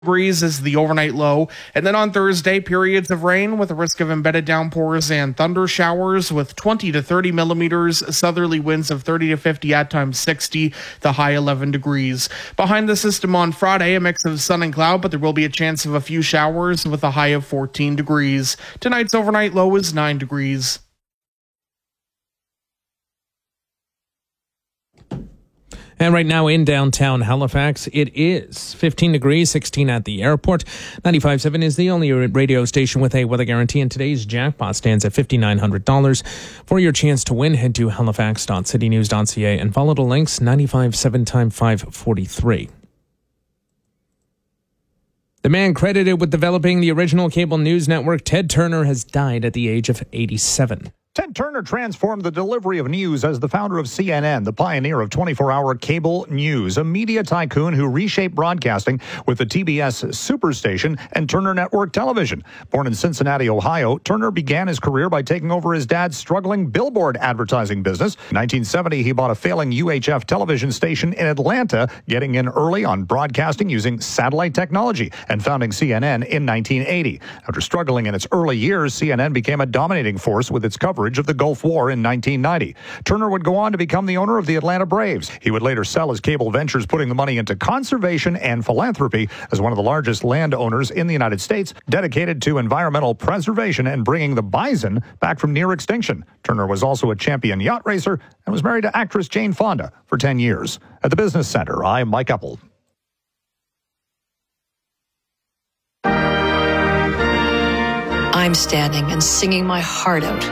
degrees is the overnight low. And then on Thursday, periods of rain with a risk of embedded downpours and thunder showers with 20 to 30 millimeters, southerly winds of 30 to 50, at times 60, the high 11 degrees. Behind the system on Friday, a mix of sun and cloud, but there will be a chance of a few showers with a high of 14 degrees. Tonight's overnight low is 9 degrees. And right now in downtown Halifax, it is 15 degrees, 16 at the airport. 95.7 is the only radio station with a weather guarantee, and today's jackpot stands at $5,900. For your chance to win, head to halifax.citynews.ca and follow the links 95.7 time 543. The man credited with developing the original cable news network, Ted Turner, has died at the age of 87. Ted Turner transformed the delivery of news as the founder of CNN, the pioneer of 24-hour cable news, a media tycoon who reshaped broadcasting with the TBS Superstation and Turner Network Television. Born in Cincinnati, Ohio, Turner began his career by taking over his dad's struggling billboard advertising business. In 1970, he bought a failing UHF television station in Atlanta, getting in early on broadcasting using satellite technology, and founding CNN in 1980. After struggling in its early years, CNN became a dominating force with its coverage of the Gulf War in 1990. Turner would go on to become the owner of the Atlanta Braves. He would later sell his cable ventures, putting the money into conservation and philanthropy as one of the largest landowners in the United States, dedicated to environmental preservation and bringing the bison back from near extinction. Turner was also a champion yacht racer and was married to actress Jane Fonda for 10 years. At the Business Center, I'm Mike Eppel. I'm standing and singing my heart out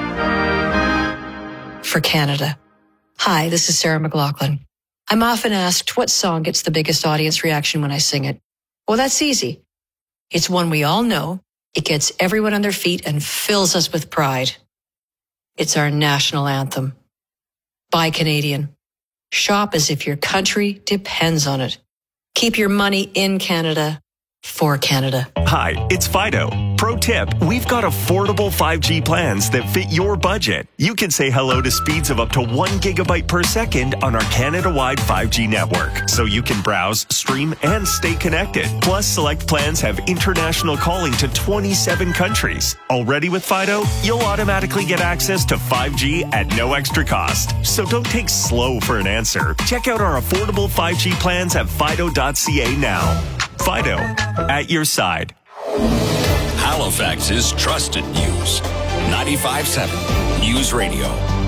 for Canada. Hi, this is Sarah McLachlan. I'm often asked what song gets the biggest audience reaction when I sing it. Well, that's easy. It's one we all know. It gets everyone on their feet and fills us with pride. It's our national anthem. Buy Canadian. Shop as if your country depends on it. Keep your money in Canada. For Canada. Hi, it's Fido. Pro tip, we've got affordable 5G plans that fit your budget. You can say hello to speeds of up to 1 gigabyte per second on our Canada-wide 5G network, so you can browse, stream, and stay connected. Plus, select plans have international calling to 27 countries. Already with Fido, you'll automatically get access to 5G at no extra cost. So don't take slow for an answer. Check out our affordable 5G plans at fido.ca now. Fido, at your side. Halifax's trusted news. 95.7 News Radio.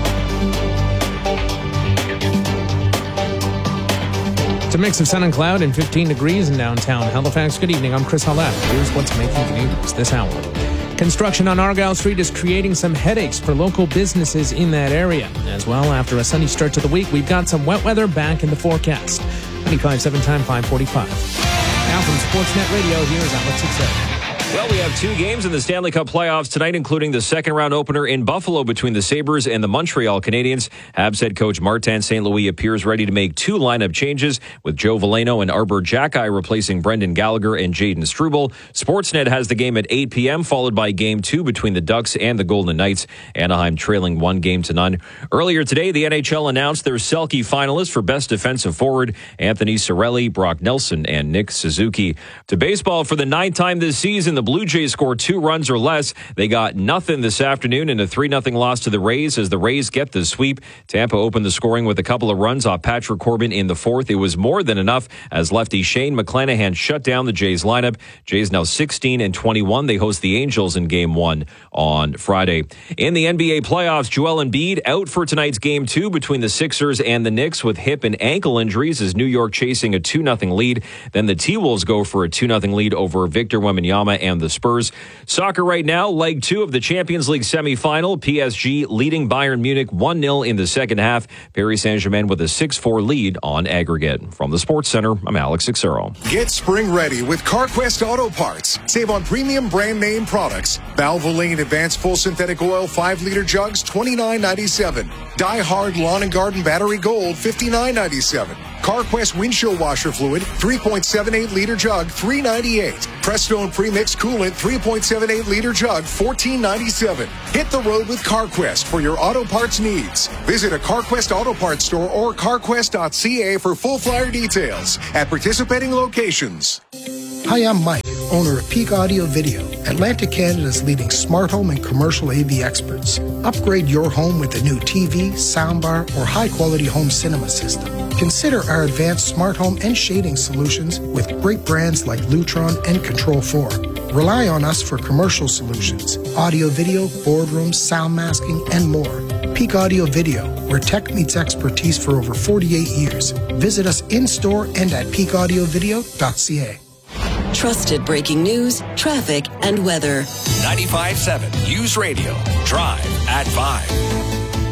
It's a mix of sun and cloud and 15 degrees in downtown Halifax. Good evening, I'm Chris Hallett. Here's what's making the news this hour. Construction on Argyle Street is creating some headaches for local businesses in that area. As well, after a sunny start to the week, we've got some wet weather back in the forecast. 95.7 time 5:45. Now from Sportsnet Radio, here's Alex Excel. Well, we have two games in the Stanley Cup playoffs tonight, including the second-round opener in Buffalo between the Sabres and the Montreal Canadiens. Habs head coach Martin St. Louis appears ready to make two lineup changes, with Joe Veleno and Arbor Xhekaj replacing Brendan Gallagher and Jayden Struble. Sportsnet has the game at 8 p.m., followed by Game 2 between the Ducks and the Golden Knights. Anaheim trailing 1-0. Earlier today, the NHL announced their Selke finalists for Best Defensive Forward: Anthony Cirelli, Brock Nelson, and Nick Suzuki. To baseball, for the ninth time this season, the Blue Jays scored 2 runs or less. They got nothing this afternoon in a 3-0 loss to the Rays as the Rays get the sweep. Tampa opened the scoring with a couple of runs off Patrick Corbin in the fourth. It was more than enough as lefty Shane McClanahan shut down the Jays lineup. Jays now 16-21. They host the Angels in Game 1 on Friday. In the NBA playoffs, Joel Embiid out for tonight's Game 2 between the Sixers and the Knicks with hip and ankle injuries as New York chasing a 2-0 lead. Then the T-Wolves go for a 2-0 lead over Victor Wembanyama and the Spurs. Soccer right now, leg 2 of the Champions League semifinal. PSG leading Bayern Munich 1-0 in the second half. Paris Saint-Germain with a 6-4 lead on aggregate. From the Sports Center, I'm Alex Excero. Get spring ready with CarQuest Auto Parts. Save on premium brand name products. Valvoline Advanced Full Synthetic Oil 5-liter jugs, $29.97. Die Hard Lawn and Garden Battery Gold, $59.97. CarQuest windshield washer fluid, 3.78-liter jug, $3.98. Prestone Premix Coolant, 3.78-liter jug, $14.97. Hit the road with CarQuest for your auto parts needs. Visit a CarQuest Auto Parts store or carquest.ca for full flyer details at participating locations. Hi, I'm Mike, owner of Peak Audio Video, Atlantic Canada's leading smart home and commercial AV experts. Upgrade your home with a new TV, soundbar, or high-quality home cinema system. Consider our advanced smart home and shading solutions with great brands like Lutron and Control4. Rely on us for commercial solutions, audio, video, boardrooms, sound masking, and more. Peak Audio Video, where tech meets expertise for over 48 years. Visit us in-store and at peakaudiovideo.ca. Trusted breaking news, traffic, and weather. 95.7 News Radio. Drive at 5.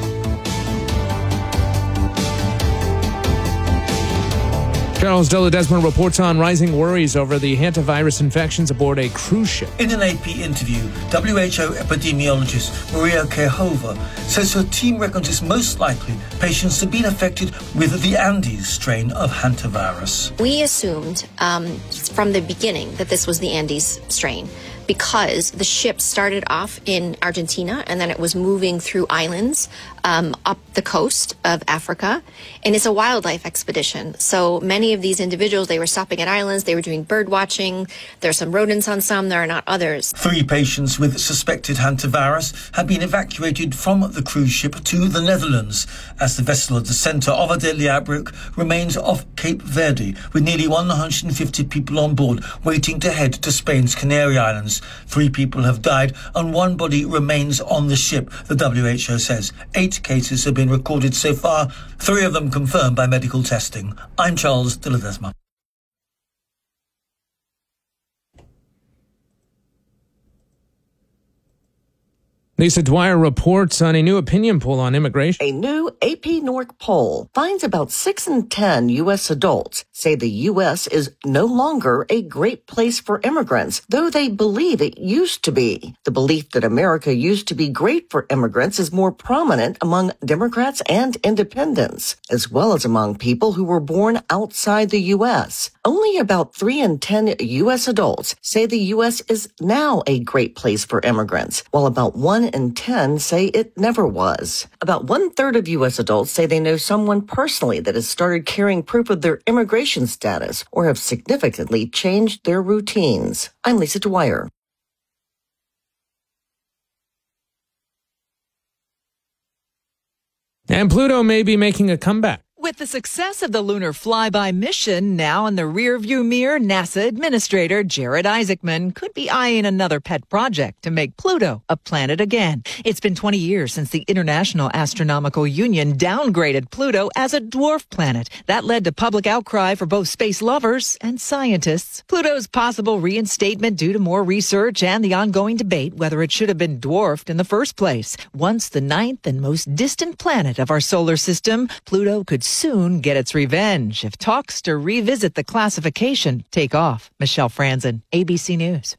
Charles de Ledesma reports on rising worries over the hantavirus infections aboard a cruise ship. In an AP interview, WHO epidemiologist Maria Kehova says her team reckons it's most likely patients have been affected with the Andes strain of hantavirus. We assumed from the beginning that this was the Andes strain, because the ship started off in Argentina and then it was moving through islands up the coast of Africa. And it's a wildlife expedition. So many of these individuals, they were stopping at islands, they were doing bird watching. There are some rodents on some, there are not others. 3 patients with suspected hantavirus have been evacuated from the cruise ship to the Netherlands, as the vessel at the centre of a deadly outbreak remains off Cape Verde, with nearly 150 people on board waiting to head to Spain's Canary Islands. 3 people have died and 1 body remains on the ship, the WHO says. 8 cases have been recorded so far, 3 of them confirmed by medical testing. I'm Charles de Ledesma. Lisa Dwyer reports on a new opinion poll on immigration. A new AP NORC poll finds about 6 in 10 U.S. adults say the U.S. is no longer a great place for immigrants, though they believe it used to be. The belief that America used to be great for immigrants is more prominent among Democrats and independents, as well as among people who were born outside the U.S. Only about 3 in 10 U.S. adults say the U.S. is now a great place for immigrants, while about 1 in 10 say it never was. About 1/3 of U.S. adults say they know someone personally that has started carrying proof of their immigration status or have significantly changed their routines. I'm Lisa Dwyer. And Pluto may be making a comeback. With the success of the lunar flyby mission now in the rearview mirror, NASA Administrator Jared Isaacman could be eyeing another pet project to make Pluto a planet again. It's been 20 years since the International Astronomical Union downgraded Pluto as a dwarf planet. That led to public outcry for both space lovers and scientists. Pluto's possible reinstatement due to more research and the ongoing debate whether it should have been dwarfed in the first place. Once the 9th and most distant planet of our solar system, Pluto could soon get its revenge if talks to revisit the classification take off. Michelle Franzen, ABC News.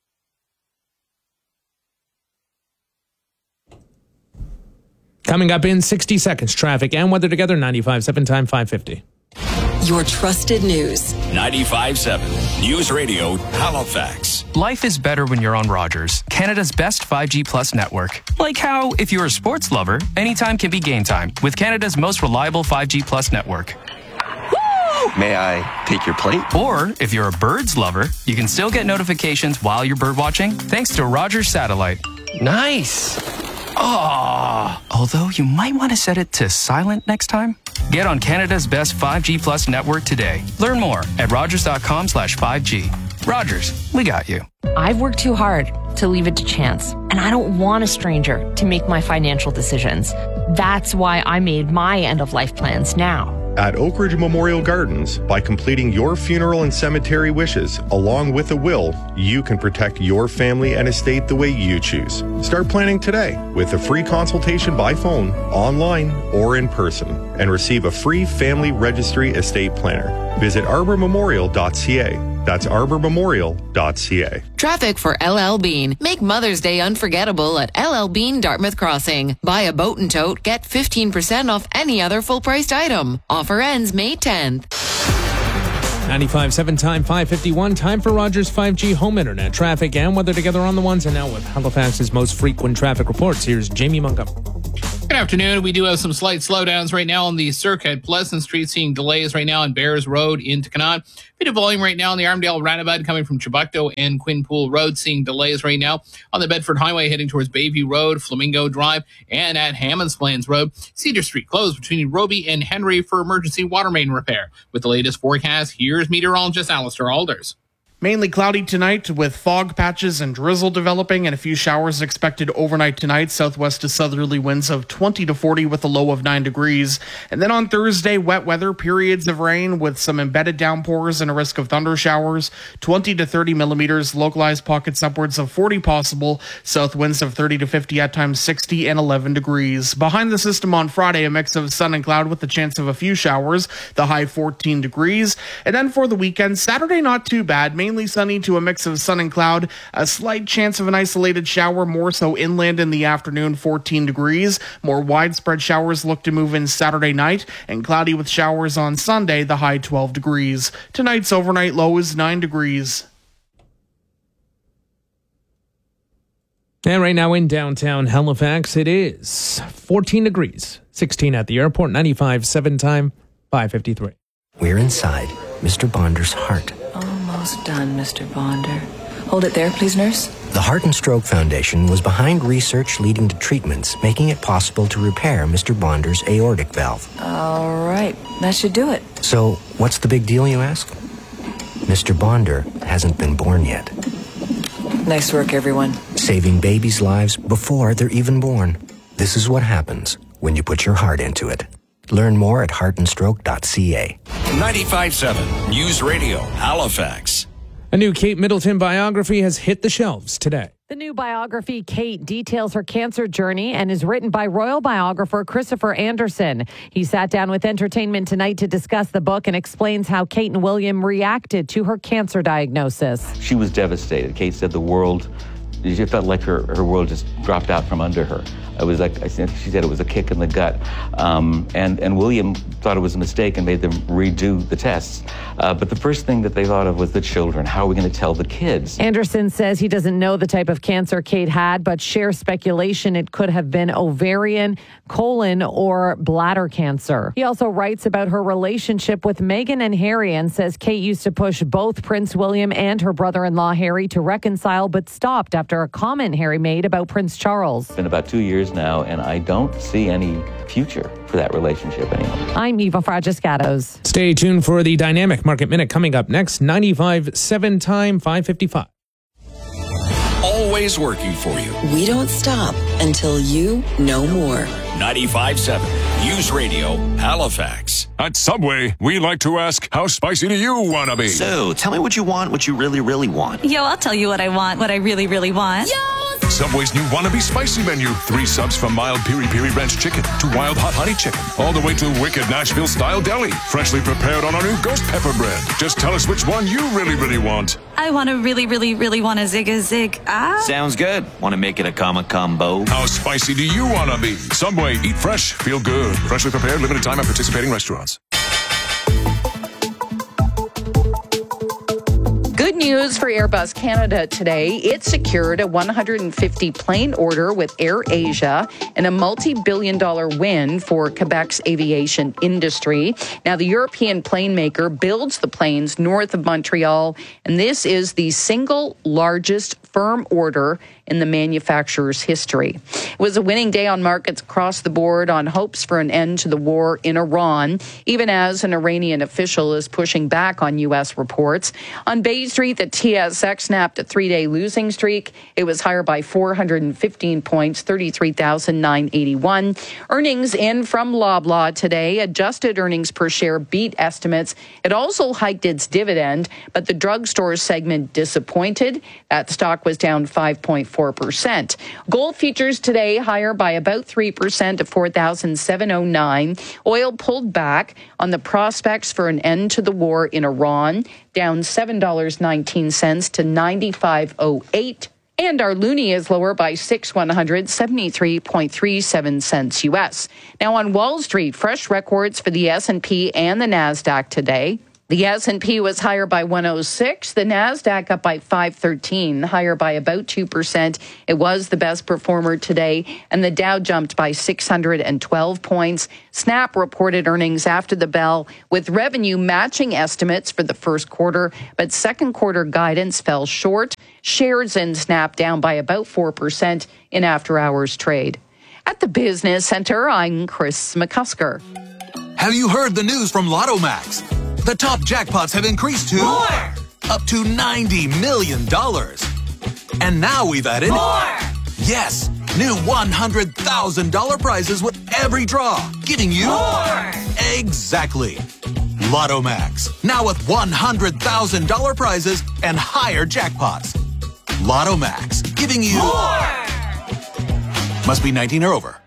Coming up in 60 seconds, traffic and weather together, 95.7 time 5:50. Your trusted news. 95.7 News Radio, Halifax. Life is better when you're on Rogers, Canada's best 5G Plus network. Like how, if you're a sports lover, anytime can be game time with Canada's most reliable 5G Plus network. May I take your plate? Or, if you're a birds lover, you can still get notifications while you're bird watching thanks to Rogers Satellite. Nice. Oh, although you might want to set it to silent next time. Get on Canada's best 5G Plus network today. Learn more at rogers.com/5G. Rogers, we got you. I've worked too hard to leave it to chance, and I don't want a stranger to make my financial decisions. That's why I made my end-of-life plans now. At Oak Ridge Memorial Gardens, by completing your funeral and cemetery wishes, along with a will, you can protect your family and estate the way you choose. Start planning today with a free consultation by phone, online, or in person, and receive a free family registry estate planner. Visit arbormemorial.ca. That's arbormemorial.ca. Traffic for LL Bean. Make Mother's Day unforgettable at LL Bean Dartmouth Crossing. Buy a boat and tote, get 15% off any other full-priced item. Offer ends May 10th. 95.7 time 5:51. Time for Rogers 5G home internet. Traffic and weather together on the ones, and now with Halifax's most frequent traffic reports. Here's Jamie Montgomery. Good afternoon. We do have some slight slowdowns right now on the circuit. Pleasant Street seeing delays right now on Bears Road into Canaan. Bit of volume right now on the Armdale Roundabout coming from Chebucto and Quinpool Road, seeing delays right now on the Bedford Highway heading towards Bayview Road, Flamingo Drive, and at Hammonds Plains Road. Cedar Street closed between Roby and Henry for emergency water main repair. With the latest forecast, here's meteorologist Alistair Alders. Mainly cloudy tonight with fog patches and drizzle developing and a few showers expected overnight tonight. Southwest to southerly winds of 20 to 40 with a low of 9 degrees. And then on Thursday, wet weather, periods of rain with some embedded downpours and a risk of thunder showers. 20 to 30 millimeters, localized pockets upwards of 40 possible. South winds of 30 to 50 at times 60 and 11 degrees. Behind the system on Friday, a mix of sun and cloud with the chance of a few showers. The high 14 degrees. And then for the weekend, Saturday not too bad. Mainly sunny to a mix of sun and cloud. A slight chance of an isolated shower, more so inland in the afternoon, 14 degrees. More widespread showers look to move in Saturday night, and cloudy with showers on Sunday, the high 12 degrees. Tonight's overnight low is 9 degrees. And right now in downtown Halifax, it is 14 degrees, 16 at the airport, 95.7 time, 5:53. We're inside Mr. Bonder's heart. Almost done, Mr. Bonder. Hold it there, please, nurse. The Heart and Stroke Foundation was behind research leading to treatments, making it possible to repair Mr. Bonder's aortic valve. All right, that should do it. So, what's the big deal, you ask? Mr. Bonder hasn't been born yet. Nice work, everyone. Saving babies' lives before they're even born. This is what happens when you put your heart into it. Learn more at heartandstroke.ca. 95.7 News Radio, Halifax. A new Kate Middleton biography has hit the shelves today. The new biography, Kate, details her cancer journey and is written by royal biographer Christopher Anderson. He sat down with Entertainment Tonight to discuss the book and explains how Kate and William reacted to her cancer diagnosis. She was devastated. Kate said she felt like her world just dropped out from under her. It was like, she said it was a kick in the gut. And William thought it was a mistake and made them redo the tests. But the first thing that they thought of was the children. How are we going to tell the kids? Anderson says he doesn't know the type of cancer Kate had, but shares speculation it could have been ovarian, colon, or bladder cancer. He also writes about her relationship with Meghan and Harry and says Kate used to push both Prince William and her brother-in-law Harry to reconcile, but stopped after a comment Harry made about Prince Charles. It's been about 2 years now, and I don't see any future for that relationship anymore. I'm Eva Fragiscatos. Stay tuned for the Dynamic Market Minute coming up next, 95.7 time, 5:55. Always working for you. We don't stop until you know more. 95.7 News Radio, Halifax. At Subway, we like to ask, how spicy do you want to be? So, tell me what you want, what you really, really want. Yo, I'll tell you what I want, what I really, really want. Yo! Subway's new Wannabe Spicy menu. 3 subs from mild piri-piri ranch chicken to wild hot honey chicken. All the way to wicked Nashville-style deli. Freshly prepared on our new ghost pepper bread. Just tell us which one you really, really want. I want to really, really, really want a zig. Sounds good. Want to make it a combo? How spicy do you want to be? Subway, eat fresh, feel good. Freshly prepared, limited time at participating restaurants. Good news for Airbus Canada today. It secured a 150 plane order with AirAsia and a multi-billion-dollar win for Quebec's aviation industry. Now, the European plane maker builds the planes north of Montreal, and this is the single largest firm order in the manufacturer's history. It was a winning day on markets across the board on hopes for an end to the war in Iran, even as an Iranian official is pushing back on U.S. reports. On Bay Street, the TSX snapped a 3-day losing streak. It was higher by 415 points, 33,981. Earnings in from Loblaw today. Adjusted earnings per share beat estimates. It also hiked its dividend, but the drugstore segment disappointed. That stock was down 5.4%. Gold futures today higher by about 3% to 4,709. Oil pulled back on the prospects for an end to the war in Iran, down $7.19 to 95.08. And our loonie is lower by 6/173.37 cents U.S. Now on Wall Street, fresh records for the S&P and the NASDAQ today. The S&P was higher by 106. The NASDAQ up by 513, higher by about 2%. It was the best performer today, and the Dow jumped by 612 points. Snap reported earnings after the bell, with revenue matching estimates for the first quarter, but second quarter guidance fell short. Shares in Snap down by about 4% in after-hours trade. At the Business Center, I'm Chris McCusker. Have you heard the news from Lotto Max? The top jackpots have increased to more! Up to $90 million. And now we've added more! Yes, new $100,000 prizes with every draw, giving you more! Exactly. Lotto Max, now with $100,000 prizes and higher jackpots. Lotto Max, giving you more! Must be 19 or over.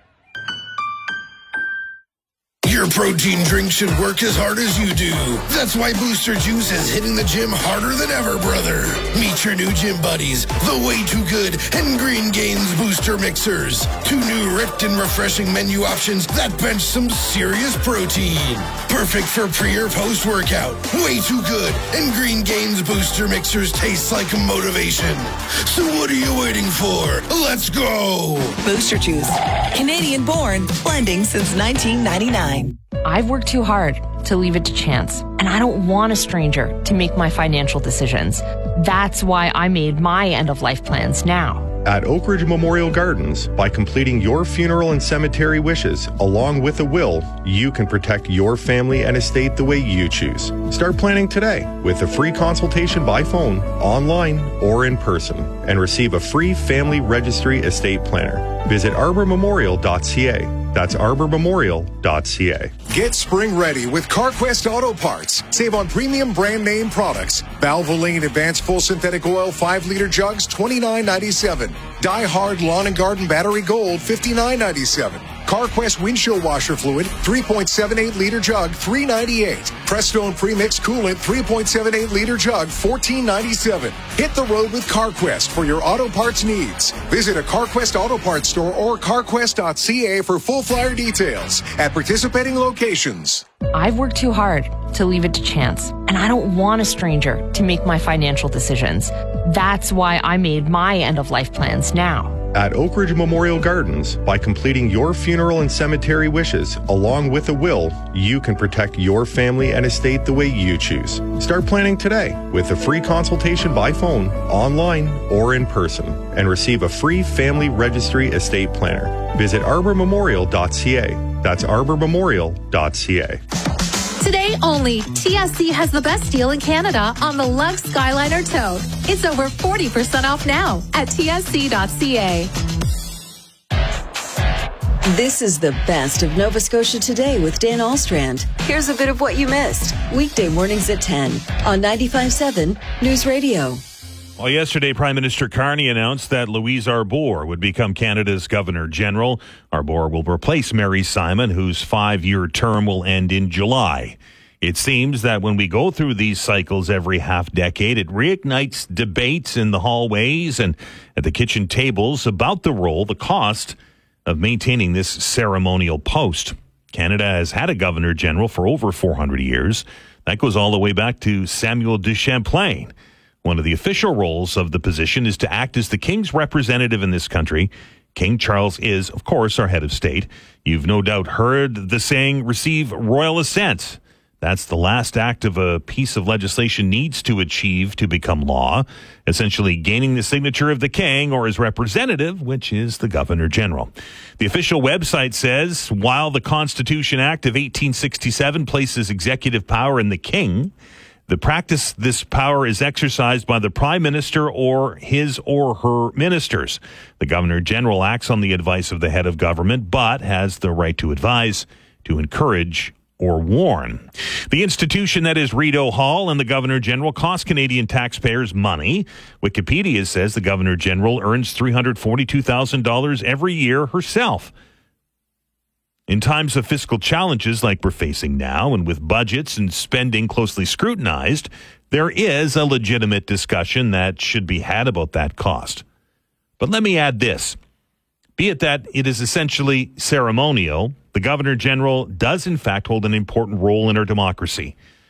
Your protein drink should work as hard as you do. That's why Booster Juice is hitting the gym harder than ever, brother. Meet your new gym buddies, the Way Too Good and Green Gains Booster Mixers. 2 new ripped and refreshing menu options that bench some serious protein. Perfect for pre or post workout. Way Too Good and Green Gains Booster Mixers taste like motivation. So what are you waiting for? Let's go! Booster Juice. Canadian born, blending since 1999. I've worked too hard to leave it to chance, and I don't want a stranger to make my financial decisions. That's why I made my end-of-life plans now. At Oak Ridge Memorial Gardens, by completing your funeral and cemetery wishes, along with a will, you can protect your family and estate the way you choose. Start planning today with a free consultation by phone, online, or in person, and receive a free family registry estate planner. Visit arbormemorial.ca. That's arbormemorial.ca. Get spring ready with CarQuest Auto Parts. Save on premium brand name products. Valvoline Advanced Full Synthetic Oil 5-liter jugs, $29.97. Die Hard Lawn and Garden Battery Gold, $59.97. CarQuest Windshield Washer Fluid, 3.78-liter jug, $3.98. Prestone Premix Coolant, 3.78-liter jug, $14.97. Hit the road with CarQuest for your auto parts needs. Visit a CarQuest Auto Parts store or carquest.ca for full flyer details at participating locations. I've worked too hard to leave it to chance, and I don't want a stranger to make my financial decisions. That's why I made my end-of-life plans now. At Oak Ridge Memorial Gardens, by completing your funeral and cemetery wishes, along with a will, you can protect your family and estate the way you choose. Start planning today with a free consultation by phone, online, or in person, and receive a free family registry estate planner. Visit arbormemorial.ca. That's arbormemorial.ca. Today only, TSC has the best deal in Canada on the Lux Skyliner tote. It's over 40% off now at tsc.ca. This is the best of Nova Scotia Today with Dan Alstrand. Here's a bit of what you missed. Weekday mornings at 10 on 95.7 News Radio. Well, yesterday, Prime Minister Carney announced that Louise Arbour would become Canada's Governor General. Arbour will replace Mary Simon, whose 5-year term will end in July. It seems that when we go through these cycles every half-decade, it reignites debates in the hallways and at the kitchen tables about the role, the cost of maintaining this ceremonial post. Canada has had a Governor General for over 400 years. That goes all the way back to Samuel de Champlain. One of the official roles of the position is to act as the King's representative in this country. King Charles is, of course, our head of state. You've no doubt heard the saying, receive royal assent. That's the last act of a piece of legislation needs to achieve to become law, essentially gaining the signature of the King or his representative, which is the Governor General. The official website says, while the Constitution Act of 1867 places executive power in the King, this power is exercised by the Prime Minister or his or her ministers. The Governor General acts on the advice of the head of government, but has the right to advise, to encourage, or warn. The institution that is Rideau Hall and the Governor General cost Canadian taxpayers money. Wikipedia says the Governor General earns $342,000 every year herself. In times of fiscal challenges like we're facing now, and with budgets and spending closely scrutinized, there is a legitimate discussion that should be had about that cost. But let me add this. Be it that it is essentially ceremonial, the Governor General does in fact hold an important role in our democracy.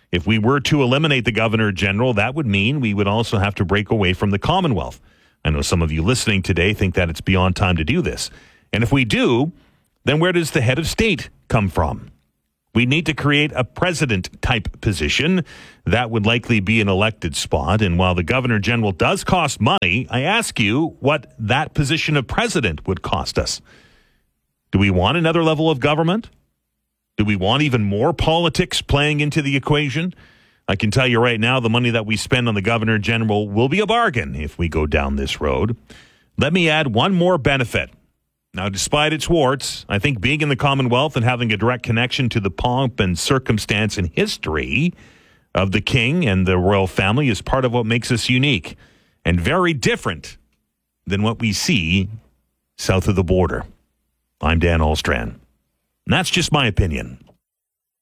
If we were to eliminate the Governor General, that would mean we would also have to break away from the Commonwealth. I know some of you listening today think that it's beyond time to do this. And if we do, then where does the head of state come from? We need to create a president-type position. That would likely be an elected spot. And while the Governor General does cost money, I ask you what that position of president would cost us. Do we want another level of government? Do we want even more politics playing into the equation? I can tell you right now, the money that we spend on the Governor General will be a bargain if we go down this road. Let me add one more benefit. Now, despite its warts, I think being in the Commonwealth and having a direct connection to the pomp and circumstance and history of the King and the royal family is part of what makes us unique and very different than what we see south of the border. I'm Dan Ahlstrand. And that's just my opinion.